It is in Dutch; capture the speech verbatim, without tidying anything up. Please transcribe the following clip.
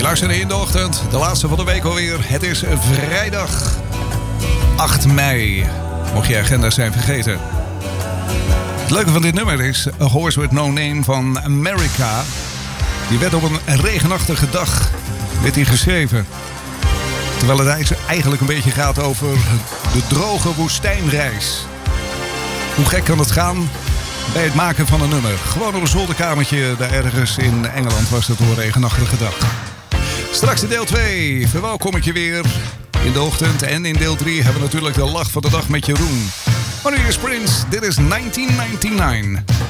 luistert in de ochtend, de laatste van de week alweer. Het is vrijdag acht mei, mocht je agenda's zijn vergeten. Het leuke van dit nummer is A Horse With No Name van America. Die werd op een regenachtige dag werd die geschreven. Terwijl het eigenlijk een beetje gaat over de droge woestijnreis. Hoe gek kan het gaan bij het maken van een nummer? Gewoon op een zolderkamertje daar ergens in Engeland was het een regenachtige dag. Straks in deel twee verwelkom ik je weer in de ochtend. En in deel drie hebben we natuurlijk de lach van de dag met Jeroen. Maar nu is Prince, dit is negentien negenennegentig.